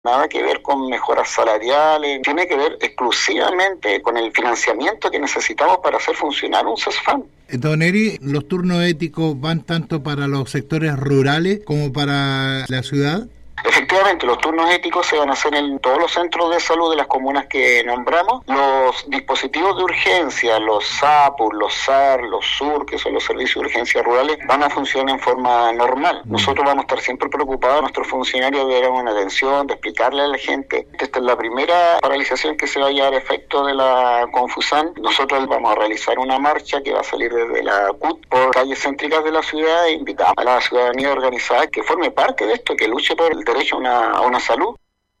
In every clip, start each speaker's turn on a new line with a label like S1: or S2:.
S1: Nada que ver con mejoras salariales, tiene que ver exclusivamente con el financiamiento que necesitamos para hacer funcionar un CESFAM.
S2: Don Eri, ¿los turnos éticos van tanto para los sectores rurales como para la ciudad?
S1: Efectivamente, los turnos éticos se van a hacer en todos los centros de salud de las comunas que nombramos. Los dispositivos de urgencia, los SAPUR, los SAR, los SUR, que son los servicios de urgencia rurales, van a funcionar en forma normal. Nosotros vamos a estar siempre preocupados, nuestros funcionarios darán una atención, de explicarle a la gente. Esta es la primera paralización que se va a llevar a efecto de la Confusan. Nosotros vamos a realizar una marcha que va a salir desde la CUT por calles céntricas de la ciudad e invitamos a la ciudadanía organizada que forme parte de esto, que luche por el derecho a una salud.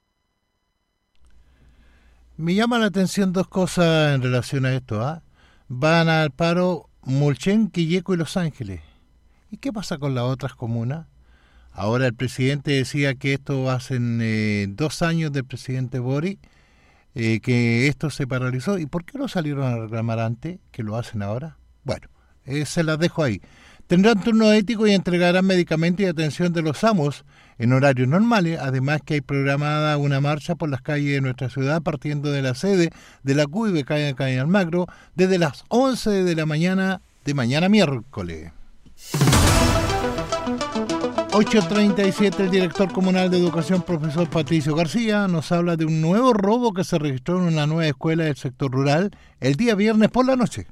S2: Me llama la atención dos cosas en relación a esto. Van al paro Mulchen, Quilleco y Los Ángeles. ¿Y qué pasa con las otras comunas? Ahora el presidente decía que esto hacen 2 años del presidente Boric, que esto se paralizó. ¿Y por qué no salieron a reclamar antes, que lo hacen ahora? Bueno, se las dejo ahí. Tendrán turno ético y entregarán medicamentos y atención de los amos en horarios normales, además que hay programada una marcha por las calles de nuestra ciudad partiendo de la sede de la CUI de calle Almagro desde las 11 de la mañana de mañana miércoles. 8:37, el director comunal de educación, profesor Patricio García, nos habla de un nuevo robo que se registró en una nueva escuela del sector rural el día viernes por la noche.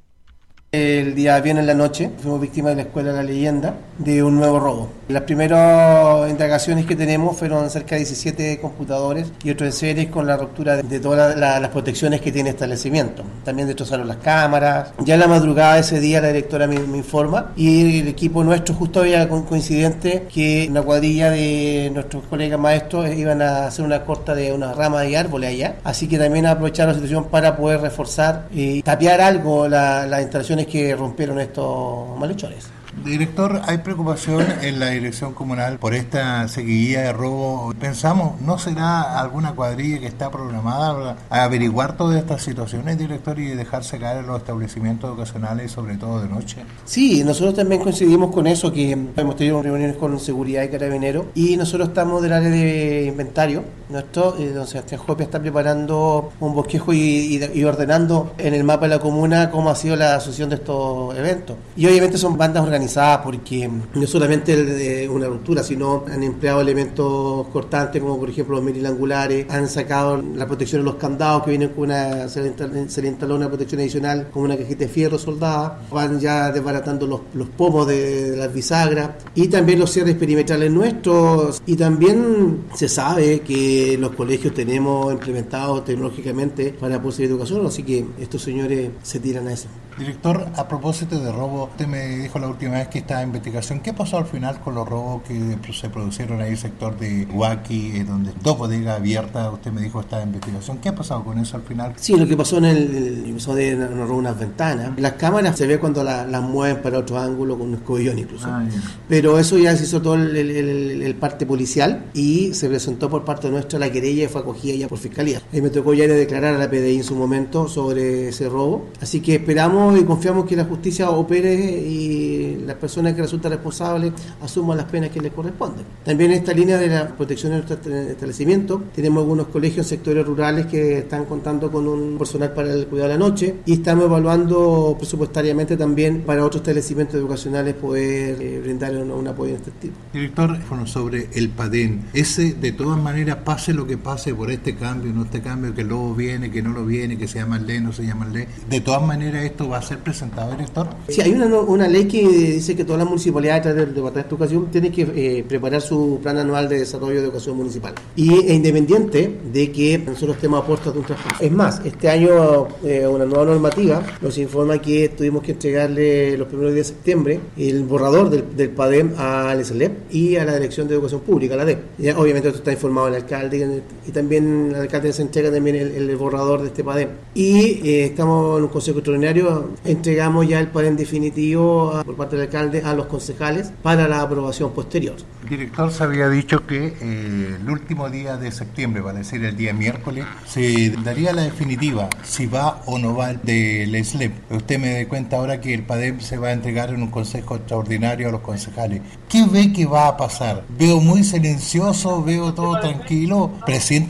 S3: El día viernes en la noche fuimos víctimas de la Escuela La Leyenda de un nuevo robo. Las primeras indagaciones que tenemos fueron cerca de 17 computadores y otros enseres con la ruptura de todas las protecciones que tiene el establecimiento. También destrozaron las cámaras. Ya en la madrugada de ese día la directora me informa y el equipo nuestro justo había coincidente que una cuadrilla de nuestros colegas maestros iban a hacer una corta de una rama de árboles allá. Así que también aprovecharon la situación para poder reforzar y tapiar algo las instalaciones que rompieron estos malhechores.
S2: Director, ¿hay preocupación en la dirección comunal por esta seguidilla de robo? Pensamos, ¿no será alguna cuadrilla que está programada a averiguar todas estas situaciones, director, y dejarse caer en los establecimientos educacionales, sobre todo de noche?
S3: Sí, nosotros también coincidimos con eso, que hemos tenido reuniones con seguridad y carabineros, y nosotros estamos del área de inventario. Don Sebastián Jopia está preparando un bosquejo y ordenando en el mapa de la comuna cómo ha sido la asociación de estos eventos. Y obviamente son bandas organizadas porque no solamente una ruptura, sino han empleado elementos cortantes como por ejemplo los merilangulares, han sacado la protección de los candados que vienen con se le instaló una protección adicional como una cajita de fierro soldada, van ya desbaratando los pomos de las bisagras y también los cierres perimetrales nuestros, y también se sabe que los colegios tenemos implementados tecnológicamente para poder seguir educación, así que estos señores se tiran a eso.
S2: Director, a propósito de robo, usted me dijo la última vez que estaba en investigación. ¿Qué pasó al final con los robos que se produjeron ahí en el sector de Huaki, donde 2 bodegas abiertas? Usted me dijo que estaba en investigación. ¿Qué ha pasado con eso al final?
S3: Sí, lo que pasó empezó de robar unas ventanas. Las cámaras se ve cuando las mueven para otro ángulo con un escobillón incluso. Pero eso ya se hizo todo el parte policial y se presentó por parte nuestra la querella y fue acogida ya por fiscalía. Ahí me tocó ya ir a declarar a la PDI en su momento sobre ese robo. Así que esperamos y confiamos que la justicia opere y las personas que resultan responsables asuman las penas que les corresponden. También en esta línea de la protección de nuestro establecimiento tenemos algunos colegios en sectores rurales que están contando con un personal para el cuidado de la noche y estamos evaluando presupuestariamente también para otros establecimientos educacionales poder brindar un apoyo de este tipo.
S2: Director, bueno, sobre el PADEN, ese de todas maneras pase lo que pase por este cambio, no este cambio, que luego viene, que no lo viene, que se llama ley, no se llama ley, de todas maneras esto va a ser presentado, director.
S3: Sí, hay una ley que dice que todas las municipalidades a través del Departamento de Educación tienen que preparar su plan anual de desarrollo de educación municipal y independiente de que nosotros estemos a puertas de un traspaso. Es más, este año una nueva normativa nos informa que tuvimos que entregarle los primeros días de septiembre el borrador del PADEM al SLEP y a la Dirección de Educación Pública, la DEP. Ya, obviamente esto está informado el alcalde y también el alcalde se entrega también el borrador de este PADEM. Y estamos en un consejo extraordinario, entregamos ya el PADEM definitivo por parte del alcalde a los concejales para la aprobación posterior.
S2: El director se había dicho que el último día de septiembre, vale decir el día miércoles, se daría la definitiva si va o no va del SLEP. Usted me da cuenta ahora que el PADEM se va a entregar en un consejo extraordinario a los concejales. ¿Qué ve que va a pasar? Veo muy silencioso, veo todo tranquilo. Presidente